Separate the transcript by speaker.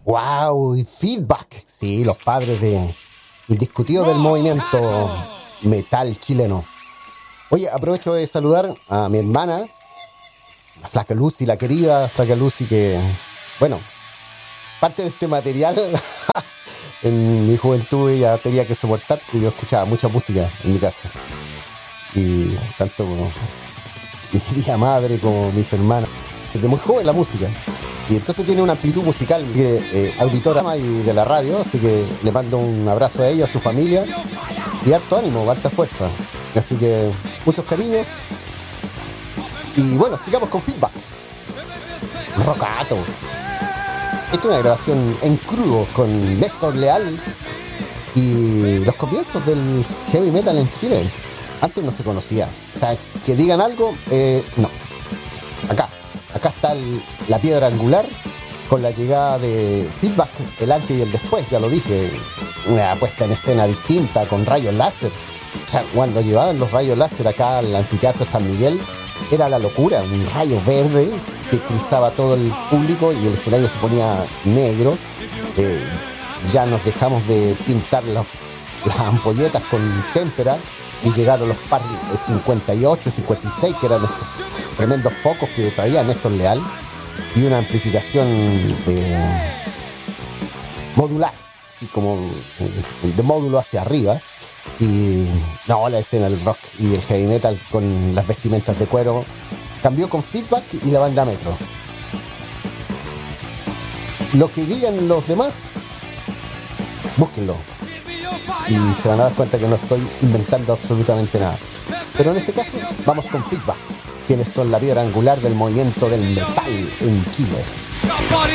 Speaker 1: Wow, y Feedback. Sí, los padres indiscutidos del movimiento metal chileno. Oye, aprovecho de saludar a mi hermana, la Flaca Lucy, la querida Flaca Lucy, que, bueno, parte de este material en mi juventud ella tenía que soportar, porque yo escuchaba mucha música en mi casa. Y tanto como mi querida madre como mis hermanas. Desde muy joven la música. Y entonces tiene una amplitud musical, auditora y de la radio, así que le mando un abrazo a ella, a su familia, y harto ánimo, harta fuerza. Así que muchos cariños. Y bueno, sigamos con Feedback. Rocato. Esta es una grabación en crudo con Néstor Leal y los comienzos del heavy metal en Chile. Antes no se conocía. O sea, que digan algo, no. Acá está la piedra angular con la llegada de Feedback, el antes y el después, ya lo dije. Una puesta en escena distinta con rayos láser. O sea, cuando llevaban los rayos láser acá al anfiteatro San Miguel, era la locura, un rayo verde que cruzaba todo el público y el escenario se ponía negro. Ya nos dejamos de pintar las ampolletas con témpera y llegaron los par 58, 56, que eran estos tremendos focos que traía Néstor Leal, y una amplificación modular, así como de módulo hacia arriba. Y no, la escena del rock y el heavy metal con las vestimentas de cuero cambió con Feedback y la banda Metro. Lo que digan los demás, búsquenlo y se van a dar cuenta que no estoy inventando absolutamente nada. Pero en este caso vamos con Feedback, quienes son la piedra angular del movimiento del metal en Chile.